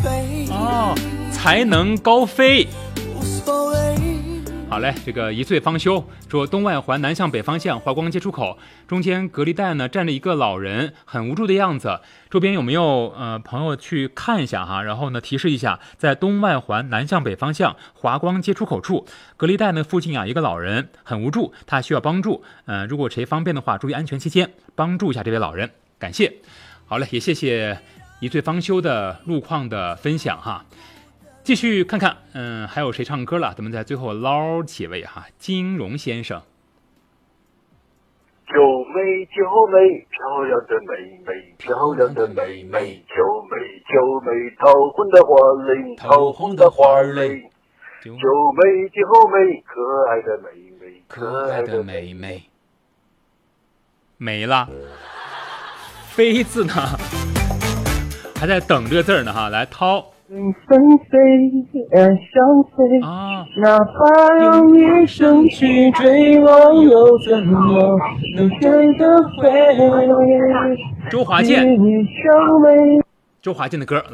哦，才能高飞。好嘞，这个一岁方休说，东外环南向北方向华光街出口中间隔离带呢站着一个老人，很无助的样子。周边有没有朋友去看一下哈？然后呢提示一下，在东外环南向北方向华光街出口处隔离带呢附近啊，一个老人很无助，他需要帮助。如果谁方便的话，注意安全期间帮助一下这位老人，感谢。好嘞，也谢谢一岁方休的路况的分享哈。继续看看，还有谁唱歌了？咱们在最后捞几位哈。金荣先生， 九妹九妹，漂亮的妹妹，漂亮的妹妹，九妹九妹，桃红的花蕾，桃红的花蕾，九妹九妹，可爱的妹妹，可爱的妹妹， 没了。飞字呢，还在等这个字呢哈。来涛。 纷飞相随啊，哪怕用一生去追望，又怎么能追得回？ 周华健的歌。